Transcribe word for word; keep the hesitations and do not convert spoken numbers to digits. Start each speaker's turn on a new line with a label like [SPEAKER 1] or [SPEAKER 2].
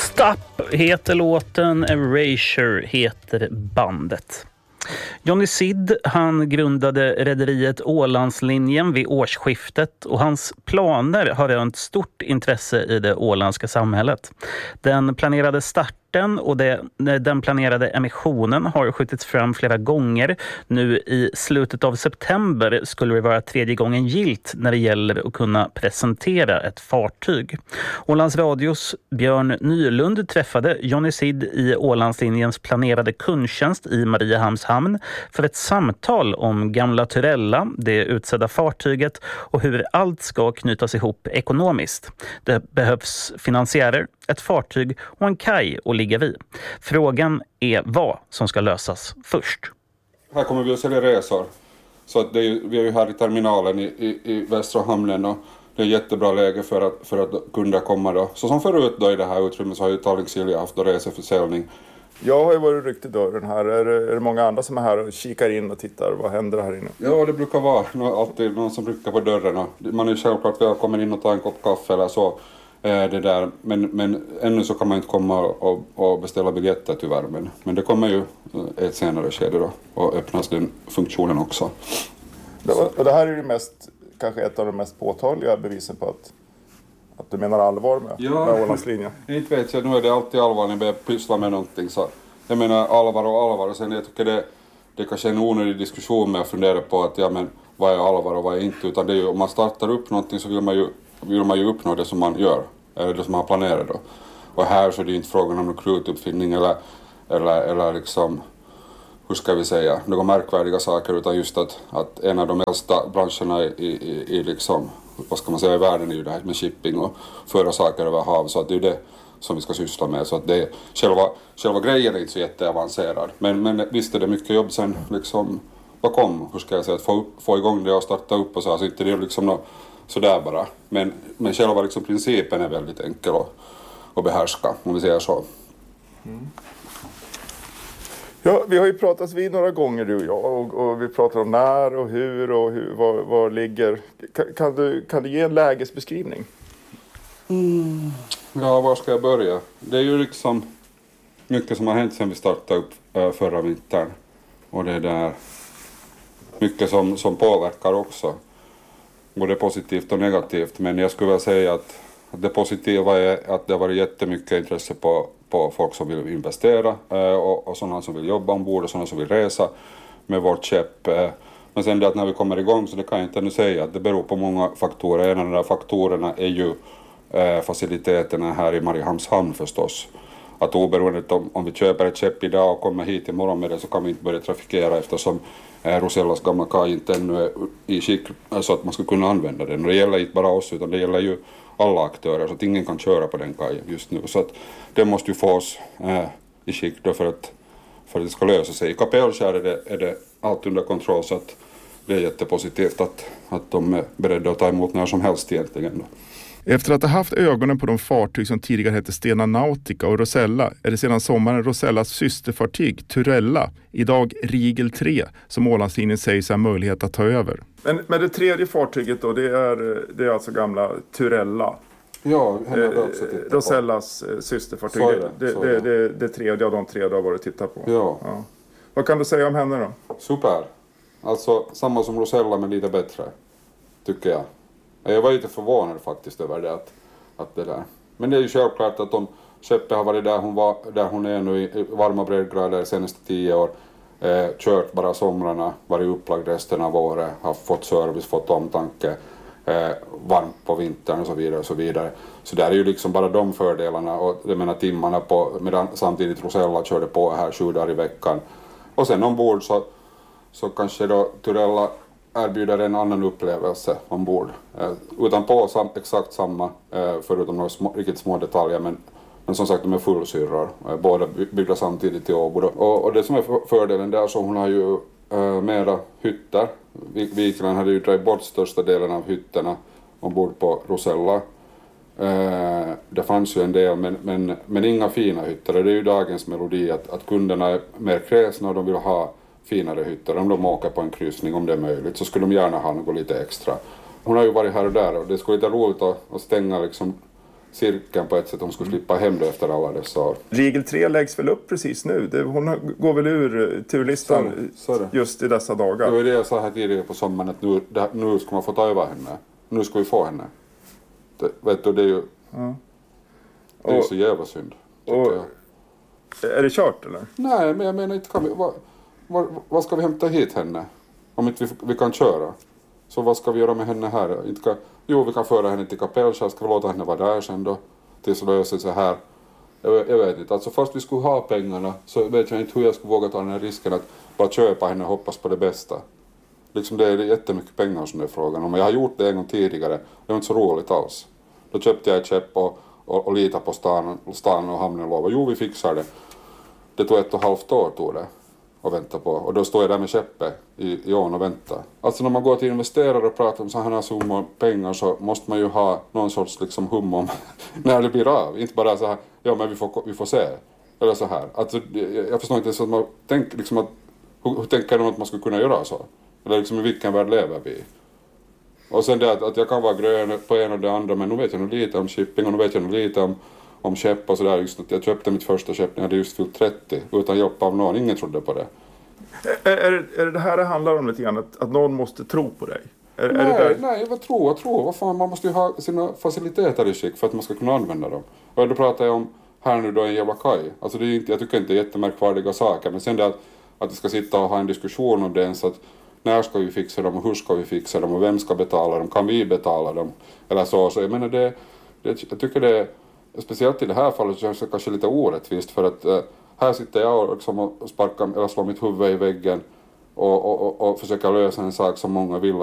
[SPEAKER 1] Stop heter låten, Erasure heter bandet. Johnny Sid, han grundade rederiet Ålandslinjen vid årsskiftet och hans planer har rönt stort intresse i det åländska samhället. Den planerade starten och det, den planerade emissionen har skjutits fram flera gånger. Nu i slutet av september skulle det vara tredje gången gilt när det gäller att kunna presentera ett fartyg. Ålands Radios Björn Nylund träffade Johnny Sid i Ålandslinjens planerade kundtjänst i Mariehamns hamn för ett samtal om gamla Turella, det utsedda fartyget och hur allt ska knytas ihop ekonomiskt. Det behövs finansiärer, ett fartyg och en kaj att ligga vid. Frågan är vad som ska lösas först.
[SPEAKER 2] Här kommer vi att sälja resor. Så att det är, vi är ju här i terminalen i, i, i Västra hamnen och det är ett jättebra läge för att, för att kunder kommer då. Så som förut då i det här utrymmet så har ju Tallink haft då reseförsäljning.
[SPEAKER 3] Jag har ju varit ryckt i dörren här. Är det, är det många andra som är här och kikar in och tittar? Vad händer här inne?
[SPEAKER 2] Ja, det brukar vara alltid någon som rycker på dörren. Och man är självklart välkommen in och ta en kopp kaffe eller så. Det där. Men, men ännu så kan man inte komma och, och beställa biljetter tyvärr. Men, men det kommer ju ett senare skede då. Och öppnas den funktionen också.
[SPEAKER 3] Det, och det här är ju mest, kanske ett av de mest påtagliga bevisen på att Att du menar allvar med,
[SPEAKER 2] ja,
[SPEAKER 3] med Ålandslinjen?
[SPEAKER 2] Inte vet jag, nu är det alltid allvar när jag börjar pyssla med någonting. Så jag menar allvar och allvar. Och sen jag tycker det, det kanske är en onödig diskussion med att fundera på att ja, men, vad är allvar och vad är inte. Utan det är ju, om man startar upp någonting så vill man ju, vill man ju uppnå det som man gör. Eller det som man planerar då. Och här så är det inte frågan om någon krutuppfinning eller, eller, eller liksom, hur ska vi säga, några märkvärdiga saker. Utan just att, att en av de äldsta branscherna i, i, i liksom, vad ska man säga, i världen är ju det här med shipping och föra saker över hav, så att det är det som vi ska syssla med. Så att det, själva, själva grejen är inte så jätteavancerad. Men, men visst är det mycket jobb sen liksom bakom, hur ska jag säga, att få, få igång det och starta upp och så. Alltså inte det är liksom något sådär bara. Men, men själva liksom principen är väldigt enkel att, att behärska, om vi säger så.
[SPEAKER 3] Mm. Ja, vi har ju pratat vid några gånger du och jag och, och vi pratar om när och hur och hur, var, var ligger. Kan, kan, du, kan du ge en lägesbeskrivning?
[SPEAKER 2] Mm. Ja, var ska jag börja? Det är ju liksom mycket som har hänt sedan vi startade upp äh, förra vintern. Och det är där mycket som, som påverkar också. Både positivt och negativt. Men jag skulle vilja säga att det positiva är att det har varit jättemycket intresse på på folk som vill investera och, och sådana som vill jobba ombord och sådana som vill resa med vårt skepp. Men sen det att när vi kommer igång så det kan jag inte ännu säga att det beror på många faktorer. En av de där faktorerna är ju eh, faciliteterna här i Mariehamns hamn förstås. Att oberoende om, om vi köper ett skepp idag och kommer hit imorgon med det så kan vi inte börja trafikera eftersom eh, Rosellas gamla kaj inte ännu är i skick så att man ska kunna använda den. Och det gäller inte bara oss utan det gäller ju alla aktörer så att ingen kan köra på den kajen just nu. Så att det måste ju få oss eh, i skick då för att, för att det ska lösa sig. I Kapellskär är det, är det allt under kontroll så att det är jättepositivt att, att de är beredda att ta emot när som helst egentligen då.
[SPEAKER 3] Efter att ha haft ögonen på de fartyg som tidigare hette Stena Nautica och Rosella är det sedan sommaren Rosellas systerfartyg Turella, idag Rigel tre, som Ålandslinjen säger sig ha möjlighet att ta över. Men, men det tredje fartyget då, det är, det är alltså gamla Turella.
[SPEAKER 2] Ja, henne har också tittat på.
[SPEAKER 3] Rosellas systerfartyg.
[SPEAKER 2] Så är det,
[SPEAKER 3] det,
[SPEAKER 2] så
[SPEAKER 3] det,
[SPEAKER 2] är det.
[SPEAKER 3] det, det tredje av de tre du har varit tittat på.
[SPEAKER 2] Ja.
[SPEAKER 3] Ja. Vad kan du säga om henne då?
[SPEAKER 2] Super. Alltså samma som Rosella men lite bättre, tycker jag. Jag var lite förvånad faktiskt över det, att, att det där. Men det är ju självklart att om skeppet har varit där hon, var, där hon är nu i varma breddgrader de senaste tio år, eh, kört bara somrarna, varit upplagd resten av året, har fått service, fått omtanke, eh, varmt på vintern och så vidare och så vidare. Så där är ju liksom bara de fördelarna och jag menar timmarna på, medan samtidigt Rosella körde på här sju dagar i veckan. Och sen ombord så, så kanske då Turella erbjuder en annan upplevelse ombord. Eh, utan på sam, exakt samma, eh, förutom några små, riktigt små detaljer, men, men som sagt de är fullsyrror. Eh, båda byggda samtidigt i Åbo. Och, och det som är för, fördelen där så hon har ju eh, mera hytter. Vikland hade ju dragit bort största delen av hytterna ombord på Rosella. Eh, det fanns ju en del, men, men, men inga fina hytter. Det är ju dagens melodi att, att kunderna är mer kräsna och de vill ha finare hytter. Om de åker på en kryssning, om det är möjligt, så skulle de gärna ha något lite extra. Hon har ju varit här och där och det skulle vara lite roligt att, att stänga liksom cirkeln på ett sätt. Hon skulle slippa hem det efter alla dessa år.
[SPEAKER 3] Regel tre läggs väl upp precis nu. Det, hon går väl ur turlistan
[SPEAKER 2] Så, så
[SPEAKER 3] just i dessa dagar.
[SPEAKER 2] Det var det jag sa här tidigare på sommaren, att nu, det, nu ska man få ta över henne. Nu ska vi få henne. Det, vet du, det är ju,
[SPEAKER 3] Ja.
[SPEAKER 2] det är ju
[SPEAKER 3] Och-
[SPEAKER 2] så jävla synd. tycker
[SPEAKER 3] Och,
[SPEAKER 2] jag.
[SPEAKER 3] är det kört eller?
[SPEAKER 2] Nej, men jag menar inte kan vi, vad, vad, vad ska vi hämta hit henne? Om inte vi, vi kan köra. Så vad ska vi göra med henne här? Inte kan, jo, vi kan föra henne till Kapellskär. Ska vi låta henne vara där sen då? Tills det löser sig här. Jag, jag vet inte. Alltså fast vi skulle ha pengarna så vet jag inte hur jag skulle våga ta den här risken att bara köpa henne och hoppas på det bästa. Liksom det är jättemycket pengar som det är frågan om. Jag har gjort det en gång tidigare. Det var inte så roligt alls. Då köpte jag ett käpp och, och, och litade på stan, stan och hamnen och lovade. Jo, vi fixar det. Det tog ett och ett halvt år tog det och vänta på. Och då står jag där med käppet i, i ån och väntar. Alltså när man går till investerare och pratar om sådana här summor pengar så måste man ju ha någon sorts liksom hum om när det blir av. Inte bara så här, ja men vi får, vi får se. Eller så här. Alltså, jag, jag förstår inte så att man tänker liksom att, hur, hur tänker de att man skulle kunna göra så? Eller liksom i vilken värld lever vi i? Och sen det att, att jag kan vara grön på en och det andra, men nu vet jag nog lite om shipping och nu vet jag nog lite om, om käpp och sådär. Just att jag köpte mitt första käpp när jag hade just fyllt trettio utan hjälp av någon. Ingen trodde på det.
[SPEAKER 3] Är, är, är det det här det handlar om lite grann? Att, att någon måste tro på dig? Är, är det
[SPEAKER 2] Nej,
[SPEAKER 3] där?
[SPEAKER 2] nej, vad tror jag? Tror. Vad fan, man måste ju ha sina faciliteter i skick för att man ska kunna använda dem. Och då pratar jag om här nu då en jävla kaj. Alltså det är inte, jag tycker inte det är jättemärkvärdiga saker, men sen det att, att vi ska sitta och ha en diskussion om det ens att när ska vi fixa dem och hur ska vi fixa dem och vem ska betala dem, kan vi betala dem eller så. Så jag menar det, det jag tycker det, speciellt i det här fallet så är det kanske lite orättvist för att äh, här sitter jag och, liksom, och sparkar eller slår mitt huvud i väggen och, och, och, och försöker lösa en sak som många vill